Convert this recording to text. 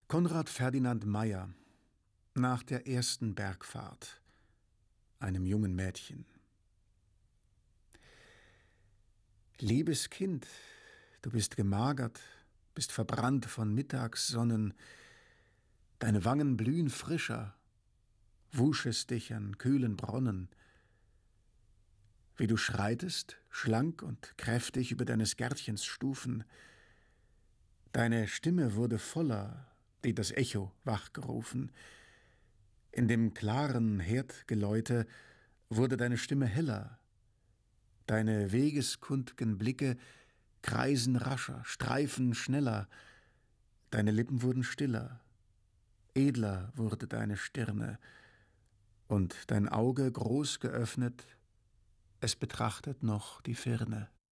Konrad Ferdinand Meyer nach der ersten Bergfahrt, einem jungen Mädchen. Liebes Kind, du bist gemagert, bist verbrannt von Mittagssonnen, deine Wangen blühen frischer, wuschest dich an kühlen Bronnen. Wie du schreitest, schlank und kräftig über deines Gärtchens Stufen, deine Stimme wurde voller, die das Echo wachgerufen. In dem klaren Herdgeläute wurde deine Stimme heller, deine wegeskund'gen Blicke kreisen rascher, streifen schneller, deine Lippen wurden stiller, edler wurde deine Stirne, und dein Auge groß geöffnet, es betrachtet noch die Firne.